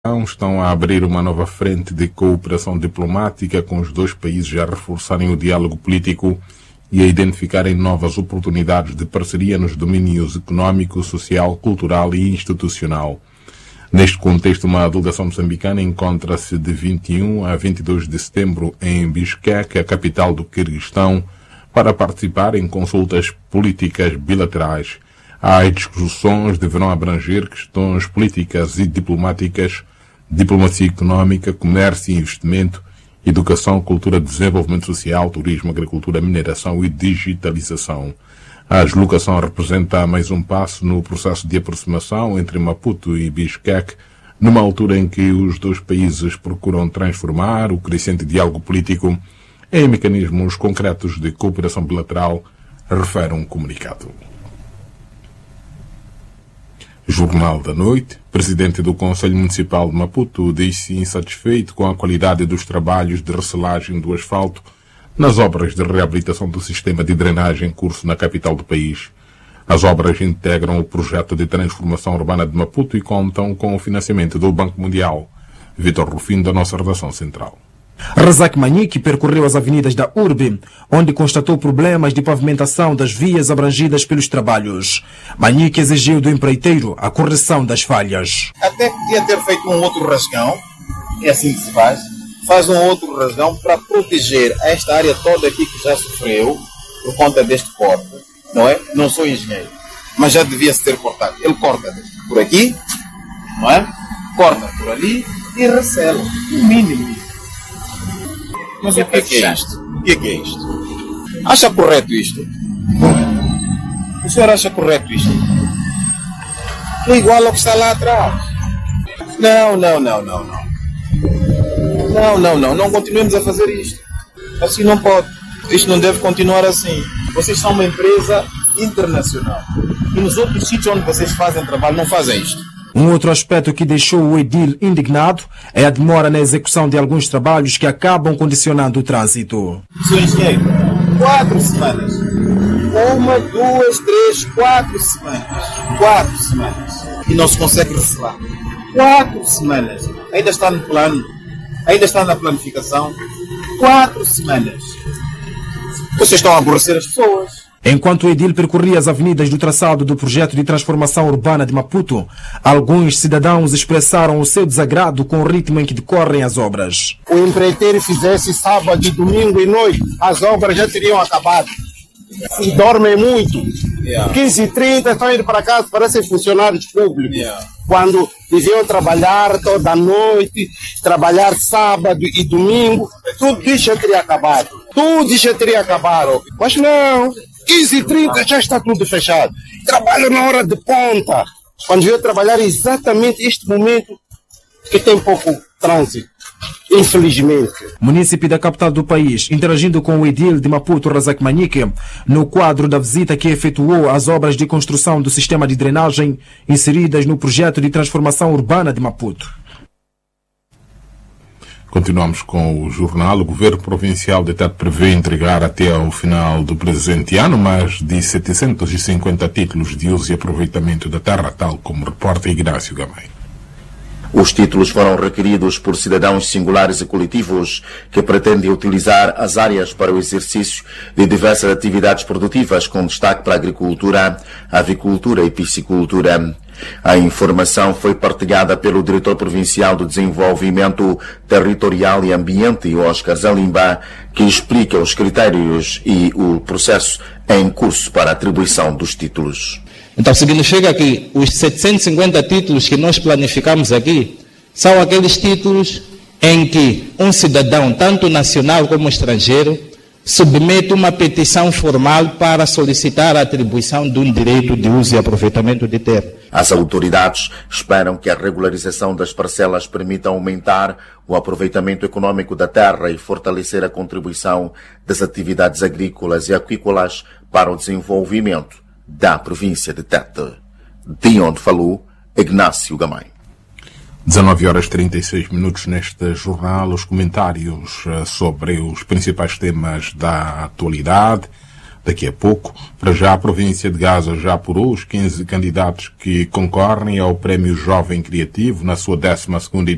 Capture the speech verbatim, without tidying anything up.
estão a abrir uma nova frente de cooperação diplomática, com os dois países a reforçarem o diálogo político e a identificarem novas oportunidades de parceria nos domínios económico, social, cultural e institucional. Neste contexto, uma delegação moçambicana encontra-se de vinte e um a vinte e dois de setembro em Bishkek, a capital do Quirguistão, para participar em consultas políticas bilaterais. As discussões deverão abranger questões políticas e diplomáticas, diplomacia económica, comércio e investimento, educação, cultura, desenvolvimento social, turismo, agricultura, mineração e digitalização. A deslocação representa mais um passo no processo de aproximação entre Maputo e Bishkek, numa altura em que os dois países procuram transformar o crescente diálogo político em mecanismos concretos de cooperação bilateral, refere um comunicado. Jornal da Noite. Presidente do Conselho Municipal de Maputo diz-se insatisfeito com a qualidade dos trabalhos de recelagem do asfalto nas obras de reabilitação do sistema de drenagem em curso na capital do país. As obras integram o projeto de transformação urbana de Maputo e contam com o financiamento do Banco Mundial. Vitor Rufino, da nossa redação central. Razak Manique percorreu as avenidas da Urbe, onde constatou problemas de pavimentação das vias abrangidas pelos trabalhos. Manique exigiu do empreiteiro a correção das falhas. Até podia ter feito um outro rasgão, que é assim que se faz, faz um outro rasgão para proteger esta área toda aqui que já sofreu por conta deste corte, não é? Não sou engenheiro, mas já devia-se ter cortado. Ele corta por aqui, não é? Corta por ali e recela, o mínimo. Mas o que é, que é isto? O que é que é isto? Acha correto isto? O senhor acha correto isto? É igual ao que está lá atrás. Não, não, não, não, não. Não, não, não. Não continuemos a fazer isto. Assim não pode. Isto não deve continuar assim. Vocês são uma empresa internacional. E nos outros sítios onde vocês fazem trabalho não fazem isto. Um outro aspecto que deixou o edil indignado é a demora na execução de alguns trabalhos que acabam condicionando o trânsito. senhor Engenheiro, quatro semanas. Uma, duas, três, quatro semanas. Quatro semanas. E não se consegue recelar. Quatro semanas. Ainda está no plano. Ainda está na planificação. Quatro semanas. Vocês estão a aborrecer as pessoas. Enquanto o edil percorria as avenidas do traçado do projeto de transformação urbana de Maputo, alguns cidadãos expressaram o seu desagrado com o ritmo em que decorrem as obras. O empreiteiro fizesse sábado, domingo e noite, as obras já teriam acabado. E dormem muito. Yeah. quinze e trinta estão indo para casa, parecem funcionários públicos. Yeah. Quando deviam trabalhar toda a noite, trabalhar sábado e domingo, tudo isso já teria acabado. Tudo isso já teria acabado. Mas não. quinze e trinta já está tudo fechado. Trabalho na hora de ponta. Quando eu trabalhar exatamente este momento que tem pouco trânsito, infelizmente. Munícipe da capital do país, interagindo com o edil de Maputo, Razak Manique, no quadro da visita que efetuou às obras de construção do sistema de drenagem inseridas no projeto de transformação urbana de Maputo. Continuamos com o jornal. O governo provincial de Tete prevê entregar até ao final do presente ano mais de setecentos e cinquenta títulos de uso e aproveitamento da terra, tal como reporta Ignácio Gamay. Os títulos foram requeridos por cidadãos singulares e coletivos que pretendem utilizar as áreas para o exercício de diversas atividades produtivas, com destaque para a agricultura, avicultura e piscicultura. A informação foi partilhada pelo diretor provincial do Desenvolvimento Territorial e Ambiente, Oscar Zalimba, que explica os critérios e o processo em curso para a atribuição dos títulos. Então significa que os setecentos e cinquenta títulos que nós planificamos aqui são aqueles títulos em que um cidadão, tanto nacional como estrangeiro, submete uma petição formal para solicitar a atribuição de um direito de uso e aproveitamento de terra. As autoridades esperam que a regularização das parcelas permita aumentar o aproveitamento econômico da terra e fortalecer a contribuição das atividades agrícolas e aquícolas para o desenvolvimento da província de Tete. De onde falou Ignácio Gamay. dezenove horas e trinta e seis minutos neste jornal, os comentários sobre os principais temas da atualidade. Daqui a pouco, para já, a província de Gaza já apurou os quinze candidatos que concorrem ao Prémio Jovem Criativo na sua décima segunda